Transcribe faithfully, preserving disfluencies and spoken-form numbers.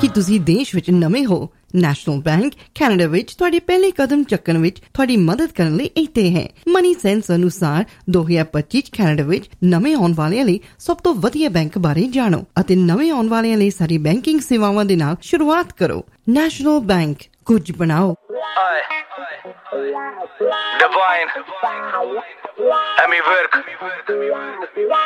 कि तुसी देश विच नवे हो। नैशनल बैंक कैनेडा विच तुहाडे पहले कदम चक्कण विच तुहाडी मदद करन लई इत्थे है। मनी सेंस अनुसार दो हज़ार पच्चीस कैनेडा विच नवे आउण वालियां लई सब तो वधिया बैंक बारे जाणो अते नवे आउण वालियां लई सारी बैंकिंग सेवावां दे नाल शुरुआत करो। नैशनल बैंक, कुछ बनाओ। Divine. Emmy Work.